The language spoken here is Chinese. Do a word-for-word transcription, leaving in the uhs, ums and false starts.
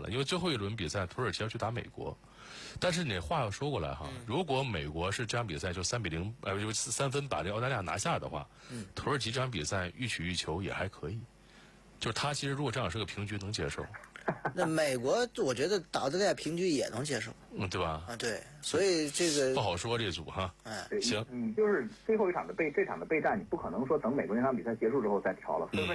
了，因为最后一轮比赛土耳其要去打美国。但是你话要说过来哈， 嗯、 如果美国是这场比赛就三比零，呃，就三分把这澳大利亚拿下的话， 嗯、 土耳其这场比赛欲取欲求也还可以。就是他其实如果这样是个平局能接受。 那美国我觉得打澳大利亚平局也能接受， 嗯，对吧？ 啊，对，所以这个不好说这组哈。 哎， 对， 行， 你就是最后一场的备这场的备战，你不可能说等美国那场比赛结束之后再调了。 嗯